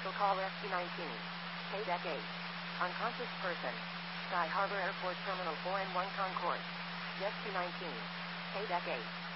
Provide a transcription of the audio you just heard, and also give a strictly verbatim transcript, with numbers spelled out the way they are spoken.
Commercial call S T nineteen. K deck eight. Unconscious person. Sky Harbor Airport Terminal four and one Concourse. Jet T nineteen. K deck eight.